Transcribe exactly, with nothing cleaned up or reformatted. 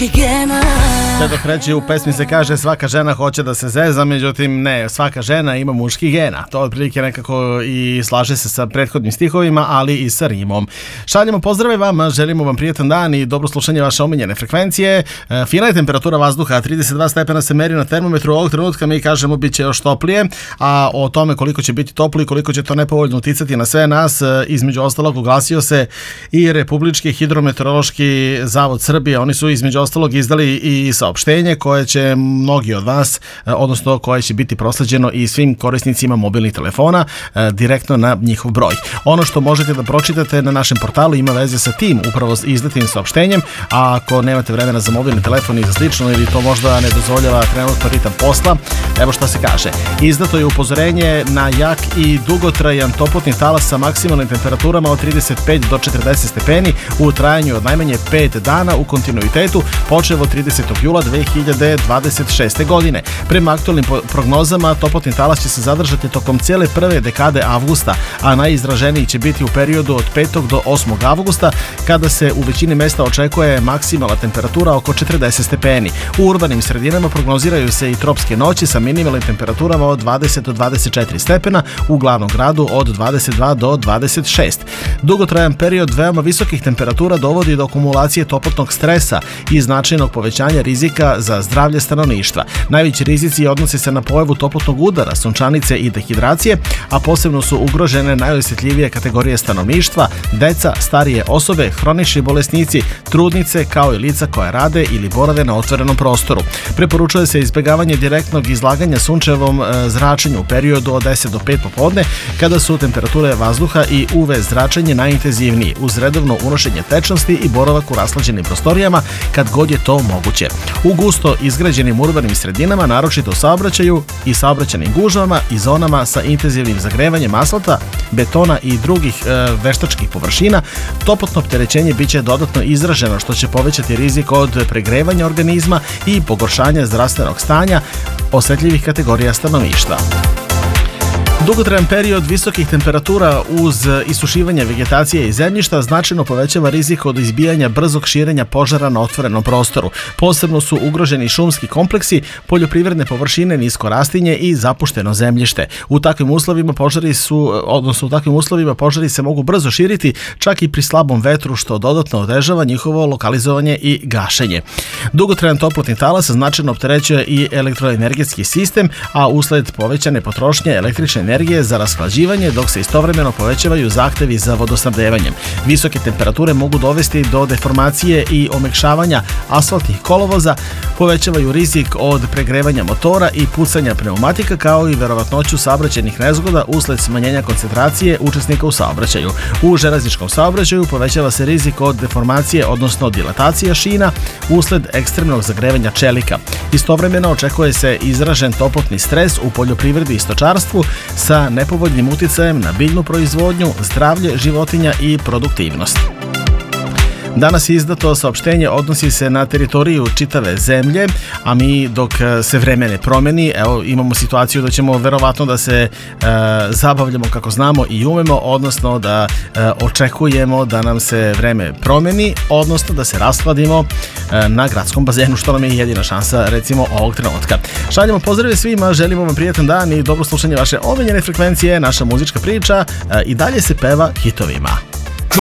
muškigena. Sve dok reći u pesmi se kaže svaka žena hoće da se zeza, međutim ne, svaka žena ima muški gena. To otprilike nekako i slaže se sa prethodnim stihovima, ali i sa rimom. Šaljemo pozdrave vama, želimo vam prijetan dan i dobro slušanje vaše omiljene frekvencije. E, fina je temperatura vazduha, trideset dva stepena se meri na termometru. Ovog trenutka mi kažemo bit će još toplije, a o tome koliko će biti toplije i koliko će to nepovoljno uticati na sve nas, između ostalog uglasio se i Republički hidrometeorološki zavod Srbije. Oni su između ostalog izdali i saopštenje koje će mnogi od vas, odnosno koje će biti prosleđeno i svim korisnicima mobilnih telefona direktno na njihov broj. Ono što možete da pročitate na našem portalu ima veze sa tim upravo izdatim saopštenjem, a ako nemate vremena za mobilni telefon i za slično ili to možda ne dozvoljava trenutno ritam posla, evo šta se kaže. Izdato je upozorenje na jak i dugotrajan toplotni talas sa maksimalnim temperaturama od trideset pet do četrdeset stepeni u trajanju od najmanje pet dana u kontinuitetu, počev od tridesetog jula dve hiljade dvadeset šeste. godine. Prema aktualnim prognozama, toplotni talas će se zadržati tokom cijele prve dekade avgusta, a najizraženiji će biti u periodu od petog do osmog avgusta, kada se u većini mesta očekuje maksimalna temperatura oko četrdeset stepeni. U urbanim sredinama prognoziraju se i tropske noći sa minimalnim temperaturama od dvadeset do dvadeset četiri stepena, u glavnom gradu od dvadeset dva do dvadeset šest. Dugotrajan period veoma visokih temperatura dovodi do akumulacije toplotnog stresa i značajnog povećanja rizika za zdravlje stanovništva. Najveći rizici odnose se na pojavu toplotnog udara, sunčanice i dehidracije, a posebno su ugrožene najosjetljivije kategorije stanovništva, deca, starije osobe, hronični bolesnici, trudnice, kao i lica koja rade ili borave na otvorenom prostoru. Preporučuje se izbjegavanje direktnog izlaganja sunčevom zračenju u periodu od deset do pet popodne, kada su temperature vazduha i U V zračenje najintenzivniji, uz redovno unošenje tečnosti i boravak u raslađenim prostorijama kad god je to moguće. U gusto izgrađenim urbanim sredinama, naročito u saobraćaju i saobraćajnim gužvama i zonama sa intenzivnim zagrevanjem asfalta, betona i drugih e, veštačkih površina, toplotno opterećenje biće dodatno izraženo, što će povećati rizik od pregrevanja organizma i pogoršanja zdravstvenog stanja osjetljivih kategorija stanovništva. Dugotrajan period visokih temperatura uz isušivanje vegetacije i zemljišta značajno povećava rizik od izbijanja brzog širenja požara na otvorenom prostoru. Posebno su ugroženi šumski kompleksi, poljoprivredne površine, nisko rastinje i zapušteno zemljište. U takvim uslovima požari su, odnosno u takvim uslovima požari se mogu brzo širiti, čak i pri slabom vetru, što dodatno otežava njihovo lokalizovanje i gašenje. Dugotrajan toplotni talas značajno opterećuje i elektroenergetski sistem, a usled povećane potrošnje električne energije energije za rashlađivanje, dok se istovremeno povećavaju zahtevi za vodosnabdevanjem. Visoke temperature mogu dovesti do deformacije i omekšavanja asfaltnih kolovoza, povećavaju rizik od pregrevanja motora i pucanja pneumatika, kao i verovatnoću saobraćajnih nezgoda usled smanjenja koncentracije učesnika u saobraćaju. U železničkom saobraćaju povećava se rizik od deformacije, odnosno dilatacije šina usled ekstremnog zagrevanja čelika. Istovremeno očekuje se izražen toplotni stres u poljoprivredi i stočarstvu sa nepovoljnim uticajem na biljnu proizvodnju, zdravlje životinja i produktivnost. Danas je izdato saopštenje, odnosi se na teritoriju čitave zemlje, a mi dok se vreme ne promeni, evo imamo situaciju da ćemo verovatno da se e, zabavljamo kako znamo i umemo, odnosno da e, očekujemo da nam se vreme promeni, odnosno da se raskladimo e, na gradskom bazenu, što nam je jedina šansa recimo ovog trenutka. Šaljemo pozdrave svima, želimo vam prijetan dan i dobro slušanje vaše omiljene frekvencije, naša muzička priča e, i dalje se peva hitovima.